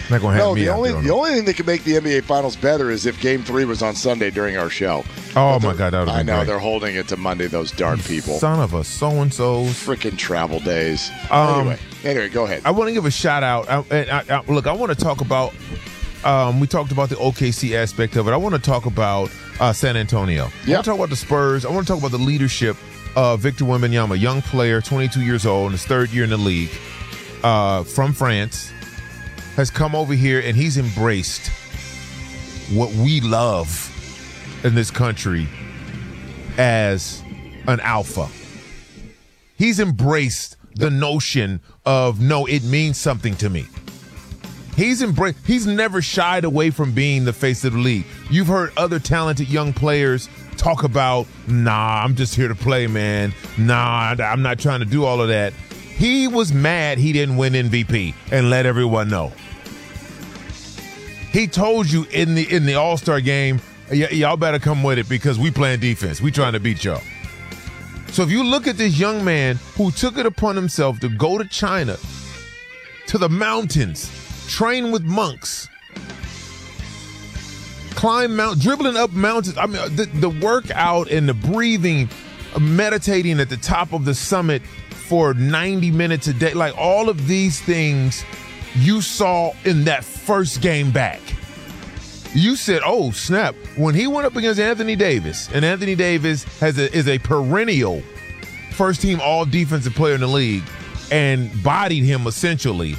Not gonna have me the out only there on the only thing that could make the NBA Finals better is if Game 3 was on Sunday during our show. Oh my God, that would have I been know great. they're holding it to Monday. Those darn people. Son of a so-and-so's. Freaking travel days. Um, Anyway, go ahead. I want to give a shout out. Look, I want to talk about. We talked about the OKC aspect of it. I want to talk about San Antonio. I want to talk about the Spurs. I want to talk about the leadership of Victor Wembanyama, a young player, 22 years old, in his third year in the league, from France, has come over here and he's embraced what we love in this country as an alpha. He's embraced the notion of, no, it means something to me. He's never shied away from being the face of the league. You've heard other talented young players talk about, nah, I'm just here to play, man. Nah, I'm not trying to do all of that. He was mad he didn't win MVP and let everyone know. He told you in the All-Star game, y'all better come with it because we playing defense. We trying to beat y'all. So if you look at this young man who took it upon himself to go to China, to the mountains, train with monks, dribbling up mountains. I mean, the workout and the breathing, meditating at the top of the summit for 90 minutes a day, like all of these things you saw in that first game back. You said, oh, snap. When he went up against Anthony Davis, and Anthony Davis is a perennial first-team all-defensive player in the league, and bodied him essentially,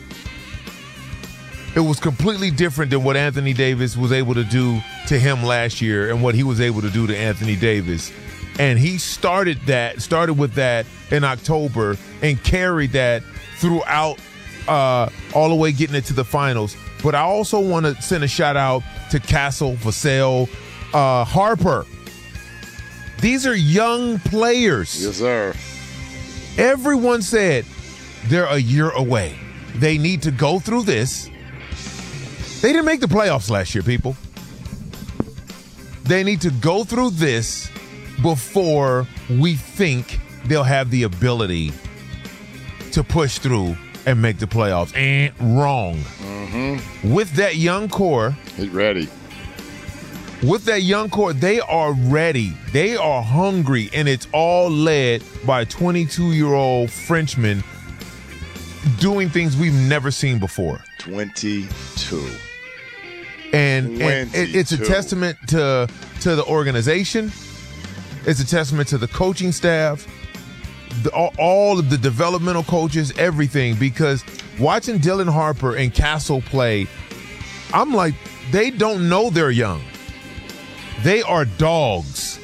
it was completely different than what Anthony Davis was able to do to him last year and what he was able to do to Anthony Davis. And he started with that in October and carried that throughout all the way getting it to the finals. But I also want to send a shout out to Castle, Vassell, Harper. These are young players. Yes, sir. Everyone said they're a year away. They need to go through this. They didn't make the playoffs last year, people. They need to go through this before we think they'll have the ability to push through and make the playoffs. And wrong. Mm-hmm. With that young core. He's ready. With that young core, they are ready. They are hungry, and it's all led by a 22-year-old Frenchman doing things we've never seen before. 22. And it's a testament to the organization. It's a testament to the coaching staff, all of the developmental coaches, everything. Because watching Dylan Harper and Castle play, I'm like, they don't know they're young. They are dogs.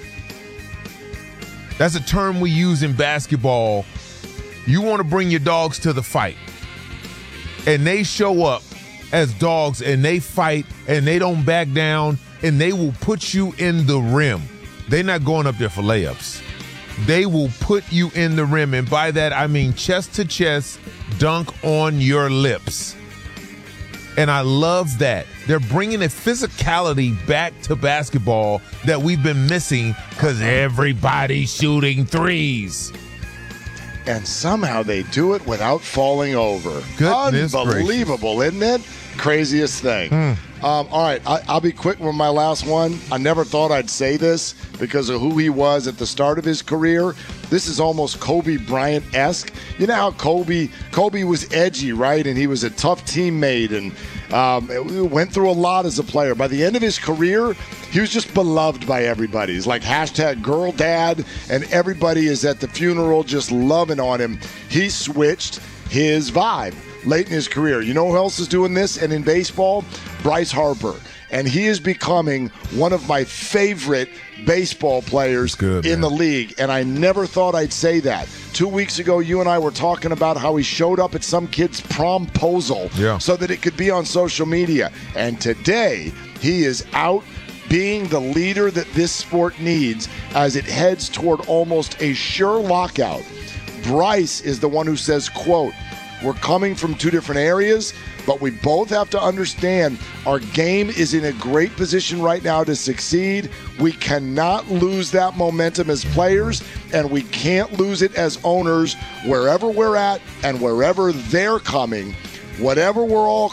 That's a term we use in basketball. You want to bring your dogs to the fight. And they show up as dogs and they fight and they don't back down and they will put you in the rim. They're not going up there for layups. They will put you in the rim. And by that, I mean chest to chest, dunk on your lips. And I love that. They're bringing a physicality back to basketball that we've been missing because everybody's shooting threes. And somehow they do it without falling over. Goodness Unbelievable, gracious. Isn't it? Craziest thing. All right, I'll be quick with my last one. I never thought I'd say this because of who he was at the start of his career. This is almost Kobe Bryant-esque. You know how Kobe was edgy, right? And he was a tough teammate and went through a lot as a player. By the end of his career, he was just beloved by everybody. He's like #girl dad, and everybody is at the funeral just loving on him. He switched his vibe late in his career. You know who else is doing this? And in baseball, Bryce Harper. And he is becoming one of my favorite baseball players in the league. And I never thought I'd say that. 2 weeks ago, you and I were talking about how he showed up at some kid's promposal so that it could be on social media. And today, he is out being the leader that this sport needs as it heads toward almost a sure lockout. Bryce is the one who says, quote, "We're coming from two different areas, but we both have to understand our game is in a great position right now to succeed. We cannot lose that momentum as players, and we can't lose it as owners wherever we're at and wherever they're coming. Whatever we're all